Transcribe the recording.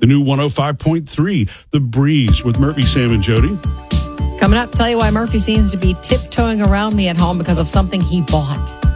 The new 105.3, The Breeze with Murphy, Sam, and Jody. Coming up, tell you why Murphy seems to be tiptoeing around me at home because of something he bought.